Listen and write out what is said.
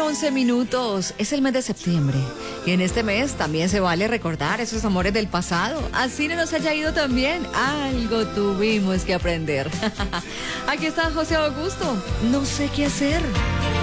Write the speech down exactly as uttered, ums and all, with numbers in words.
once minutos. Es el mes de septiembre. Y en este mes también se vale recordar esos amores del pasado. Así no nos haya ido tan bien. Algo tuvimos que aprender. Aquí está José Augusto. No sé qué hacer.